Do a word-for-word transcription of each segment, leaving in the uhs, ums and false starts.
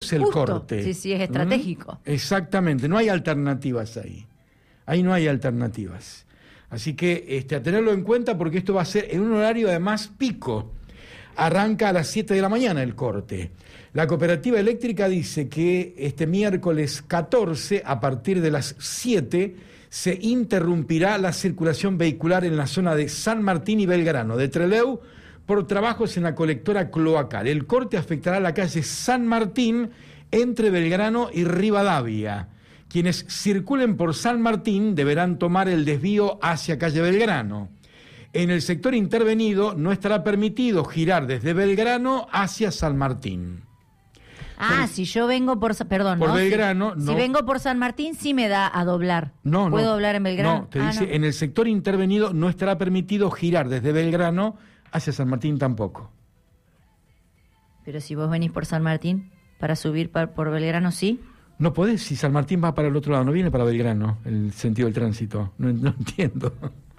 produce el Justo. corte. Sí, sí, es estratégico. ¿Mm? Exactamente, no hay alternativas ahí. Ahí no hay alternativas. Así que este, a tenerlo en cuenta porque esto va a ser en un horario además pico. Arranca a las siete de la mañana el corte. La cooperativa eléctrica dice que este miércoles catorce, a partir de las siete, se interrumpirá la circulación vehicular en la zona de San Martín y Belgrano, de Trelew, por trabajos en la colectora cloacal. El corte afectará la calle San Martín entre Belgrano y Rivadavia. Quienes circulen por San Martín deberán tomar el desvío hacia calle Belgrano. En el sector intervenido no estará permitido girar desde Belgrano hacia San Martín. Ah, Por- si yo vengo por... Sa- Perdón, Por ¿no? Belgrano, si, no. si vengo por San Martín, sí me da a doblar. No, ¿Puedo no. doblar en Belgrano? No, te Ah, dice, no. en el sector intervenido no estará permitido girar desde Belgrano hacia San Martín tampoco. Pero si vos venís por San Martín, para subir pa- por Belgrano, ¿sí? No podés, si San Martín va para el otro lado, no viene para Belgrano, el sentido del tránsito. No, no entiendo.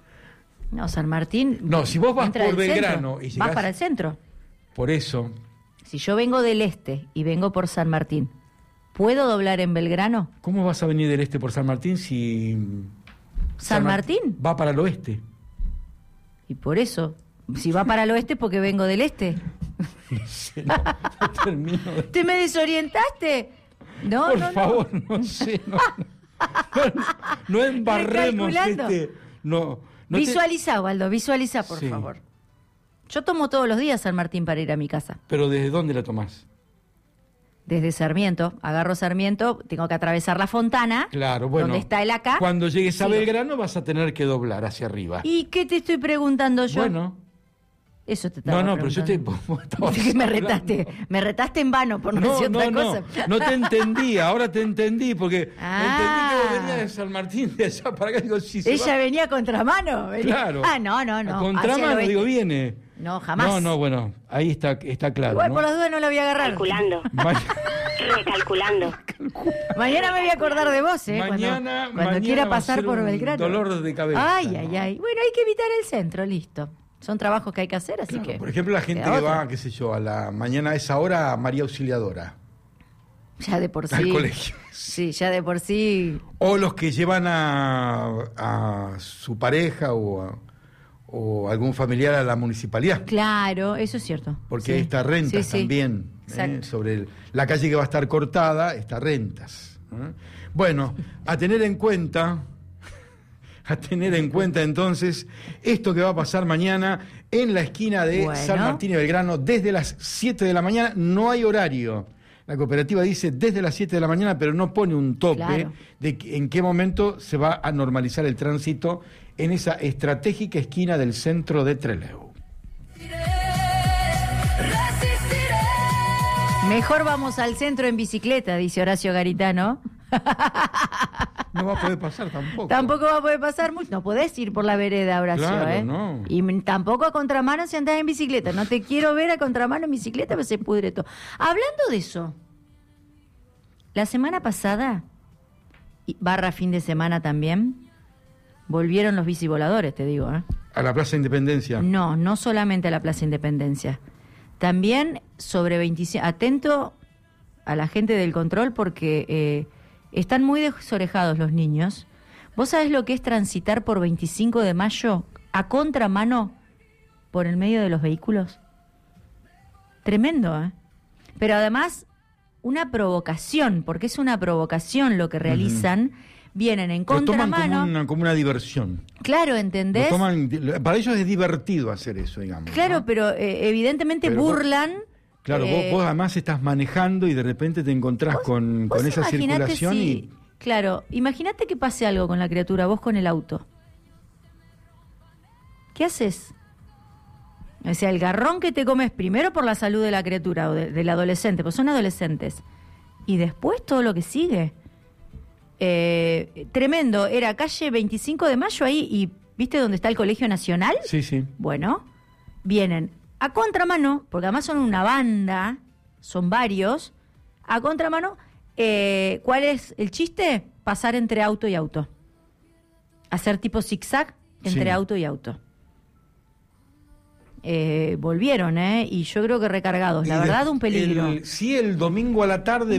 No, San Martín... No, si vos vas entra por del Belgrano centro. y llegás- Vas para el centro. Por eso, Si yo vengo del este y vengo por San Martín, ¿puedo doblar en Belgrano? ¿cómo vas a venir del este por San Martín si... ¿San Mar- Martín? Va para el oeste. Y por eso, si va para el oeste, porque vengo del este. No sé, no, no termino de... ¿Te me desorientaste? No, Por no, no. favor, no sé. No, no, no embarremos Recalculando. este... No, no te- Visualiza, Waldo, visualiza, por Sí. favor. Yo tomo todos los días San Martín para ir a mi casa. Pero ¿desde dónde la tomás? Desde Sarmiento, agarro Sarmiento, tengo que atravesar la Fontana, Claro, bueno. donde está el acá. Cuando llegues a sigo. Belgrano vas a tener que doblar hacia arriba. ¿Y qué te estoy preguntando yo? Bueno. Eso te estaba No, no, pero yo te... preguntando. vos estabas Dije que me hablando. retaste, me retaste en vano por no, No, decir no, otra no, cosa. no te entendí, ahora te entendí, porque Ah. entendí que vos venías de San Martín de allá para acá, digo, si se Ella va- venía a contramano. venía- Claro. Ah, no, no, A no. hacia contramano, el oeste. digo, viene. No, jamás. No, no, bueno, ahí está, está claro. Igual ¿no? por las dudas no la voy a agarrar. Calculando, Ma- recalculando. Mañana me voy a acordar de vos, ¿eh? Cuando- Mañana, cuando, mañana quiera va a pasar ser por un Belgrano. dolor de cabeza. Ay, ay, ay. Bueno, hay que evitar el centro, listo. Son trabajos que hay que hacer, así que... Por ejemplo, la gente queda que otra. va, qué sé yo, a la mañana a esa hora a María Auxiliadora, Ya de por sí. al colegio. Sí, ya de por sí. O los que llevan a, a su pareja o, a- o algún familiar a la municipalidad. Claro, eso es cierto. Porque Sí. está rentas Sí, sí. también. ¿eh? Exacto. Sobre el- la calle que va a estar cortada, está rentas. ¿eh? Bueno, a tener en cuenta, a tener en cuenta entonces esto que va a pasar mañana en la esquina de Bueno. San Martín y Belgrano desde las siete de la mañana. No hay horario. La cooperativa dice desde las siete de la mañana, pero no pone un tope Claro. de que- en qué momento se va a normalizar el tránsito en esa estratégica esquina del centro de Trelew. Mejor vamos al centro en bicicleta, dice Horacio Garitano. No va a poder pasar tampoco. Tampoco va a poder pasar mucho. No podés ir por la vereda, Horacio, Claro, ¿eh? no. Y m- tampoco a contramano si andás en bicicleta. No te quiero ver a contramano en bicicleta, porque se pudre todo. Hablando de eso, la semana pasada, y barra fin de semana también, volvieron los bicivoladores, te digo, ¿eh? A la Plaza Independencia. No, no solamente a la Plaza Independencia. También sobre veinticinco... Atento a la gente del control porque eh, están muy desorejados los niños. ¿Vos sabés lo que es transitar por veinticinco de mayo a contramano por el medio de los vehículos? Tremendo, ¿eh? Pero además, una provocación, porque es una provocación lo que realizan. Vienen en Lo toman como contramano. una, como una diversión. Claro, Lo ¿entendés? toman, para ellos es divertido hacer eso, digamos. Claro, ¿no? pero eh, evidentemente Pero vos- burlan. Claro, vos, eh, vos además estás manejando y de repente te encontrás vos- con, vos con esa imaginate circulación si- y... Claro, imagínate que pase algo con la criatura, vos con el auto. ¿Qué haces? O sea, el garrón que te comes primero por la salud de la criatura o de- del adolescente, pues son adolescentes. Y después todo lo que sigue. Eh, tremendo, era calle veinticinco de mayo ahí y ¿viste dónde está el Colegio Nacional? Sí, sí. Bueno, vienen a contramano, porque además son una banda, son varios, a contramano, eh, ¿cuál es el chiste? Pasar entre auto y auto. Hacer tipo zigzag entre Sí. auto y auto. Eh, volvieron, ¿eh? Y yo creo que recargados. La Y de- verdad, un peligro. el- sí, el domingo a la tarde